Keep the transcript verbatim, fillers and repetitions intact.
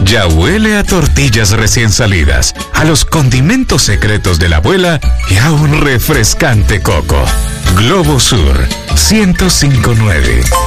Ya huele a tortillas recién salidas, a los condimentos secretos de la abuela y a un refrescante coco. Globo Sur ciento cinco punto nueve.